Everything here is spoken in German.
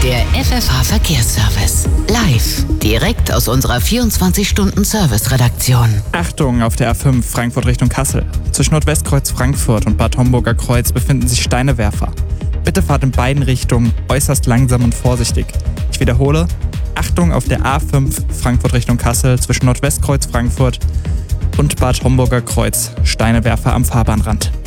Der FFH Verkehrsservice. Live. Direkt aus unserer 24-Stunden-Service-Redaktion. Achtung auf der A5 Frankfurt Richtung Kassel. Zwischen Nordwestkreuz Frankfurt und Bad Homburger Kreuz befinden sich Steinewerfer. Bitte fahrt in beiden Richtungen äußerst langsam und vorsichtig. Ich wiederhole, Achtung auf der A5 Frankfurt Richtung Kassel zwischen Nordwestkreuz Frankfurt und Bad Homburger Kreuz. Steinewerfer am Fahrbahnrand.